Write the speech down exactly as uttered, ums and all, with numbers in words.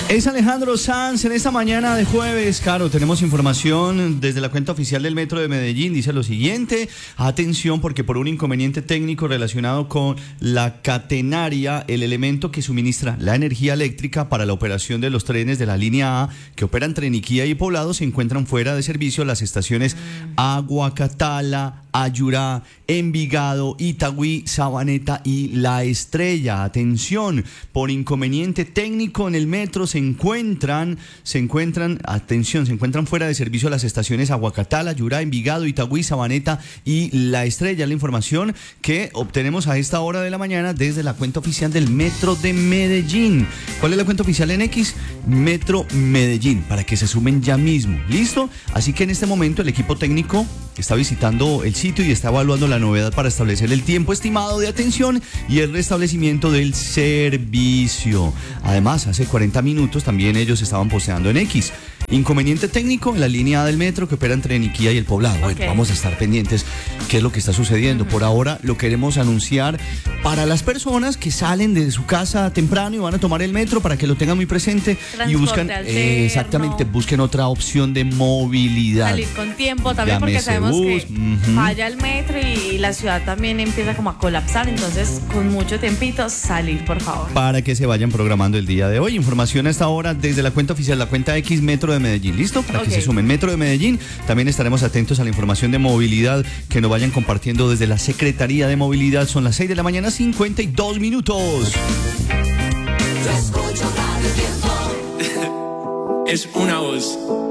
Es Alejandro Sanz en esta mañana de jueves. Claro, tenemos información desde la cuenta oficial del Metro de Medellín. Dice lo siguiente: atención, porque por un inconveniente técnico relacionado con la catenaria, el elemento que suministra la energía eléctrica para la operación de los trenes de la línea A que operan entre Niquía y Poblado se encuentran fuera de servicio las estaciones Aguacatala, Ayurá, Envigado, Itagüí, Sabaneta y La Estrella. Atención, por inconveniente técnico en el metro se encuentran, se encuentran, atención, se encuentran fuera de servicio las estaciones Aguacatala, Ayurá, Envigado, Itagüí, Sabaneta y La Estrella. La información que obtenemos a esta hora de la mañana desde la cuenta oficial del Metro de Medellín. ¿Cuál es la cuenta oficial en X? Metro Medellín, para que se sumen ya mismo. ¿Listo? Así que en este momento el equipo técnico está visitando el sitio y está evaluando la novedad para establecer el tiempo estimado de atención y el restablecimiento del servicio. Además, hace cuarenta minutos también ellos estaban posteando en X: inconveniente técnico en la línea A del metro que opera entre Niquía y el Poblado. Bueno, Okay. vamos a estar pendientes qué es lo que está sucediendo. Uh-huh. Por ahora lo queremos anunciar para las personas que salen de su casa temprano y van a tomar el metro, para que lo tengan muy presente. Transporte y buscan alterno. eh, exactamente, busquen otra opción de movilidad. Salir con tiempo también, Llámese porque sabemos bus, que uh-huh. falla el metro y la ciudad también empieza como a colapsar, entonces con mucho tiempito salir, por favor. Para que se vayan programando el día de hoy. Información a esta hora desde la cuenta oficial, la cuenta X Metro de Medellín. ¿Listo? Para Okay. que se sumen. Metro de Medellín. También estaremos atentos a la información de movilidad que nos vayan compartiendo desde la Secretaría de Movilidad. Son las seis de la mañana, cincuenta y dos minutos. Es una voz.